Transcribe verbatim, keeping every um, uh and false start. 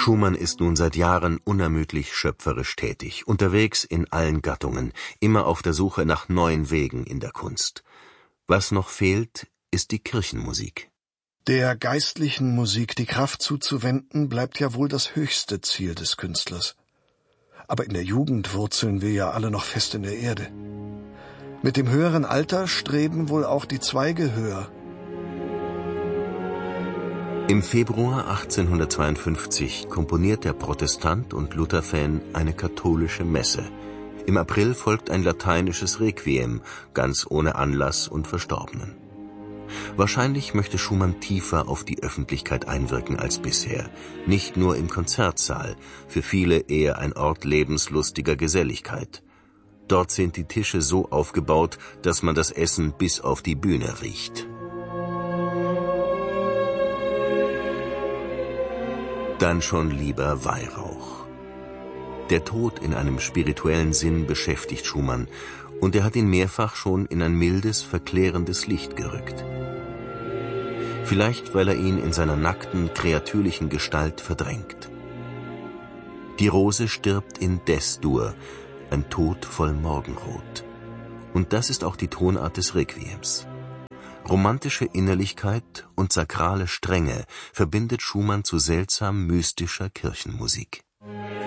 Schumann ist nun seit Jahren unermüdlich schöpferisch tätig, unterwegs in allen Gattungen, immer auf der Suche nach neuen Wegen in der Kunst. Was noch fehlt, ist die Kirchenmusik. Der geistlichen Musik die Kraft zuzuwenden, bleibt ja wohl das höchste Ziel des Künstlers. Aber in der Jugend wurzeln wir ja alle noch fest in der Erde. Mit dem höheren Alter streben wohl auch die Zweige höher. Im Februar achtzehnhundertzweiundfünfzig komponiert der Protestant und Luther-Fan eine katholische Messe. Im April folgt ein lateinisches Requiem, ganz ohne Anlass und Verstorbenen. Wahrscheinlich möchte Schumann tiefer auf die Öffentlichkeit einwirken als bisher. Nicht nur im Konzertsaal, für viele eher ein Ort lebenslustiger Geselligkeit. Dort sind die Tische so aufgebaut, dass man das Essen bis auf die Bühne riecht. Dann schon lieber Weihrauch. Der Tod in einem spirituellen Sinn beschäftigt Schumann, und er hat ihn mehrfach schon in ein mildes, verklärendes Licht gerückt. Vielleicht, weil er ihn in seiner nackten, kreatürlichen Gestalt verdrängt. Die Rose stirbt in Des-Dur, ein Tod voll Morgenrot. Und das ist auch die Tonart des Requiems. Romantische Innerlichkeit und sakrale Strenge verbindet Schumann zu seltsam mystischer Kirchenmusik.